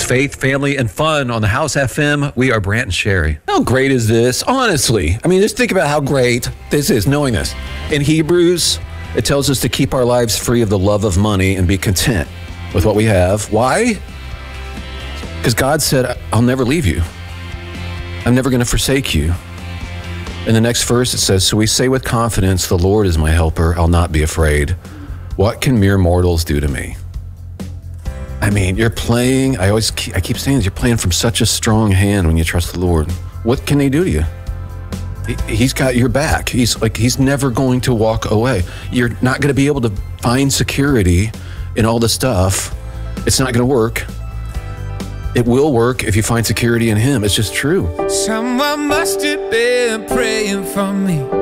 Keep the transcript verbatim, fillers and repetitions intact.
It's faith, family, and fun on the House F M. We are Brant and Sherry. How great is this? Honestly, I mean, just think about how great this is, knowing this. In Hebrews, it tells us to keep our lives free of the love of money and be content with what we have. Why? Because God said, I'll never leave you. I'm never going to forsake you. In the next verse, it says, so we say with confidence, the Lord is my helper. I'll not be afraid. What can mere mortals do to me? I mean, you're playing, I always keep, I keep saying this, you're playing from such a strong hand when you trust the Lord. What can he do to you? He, he's got your back. He's like, he's never going to walk away. You're not going to be able to find security in all the stuff. It's not going to work. It will work if you find security in him. It's just true. Someone must have been praying for me.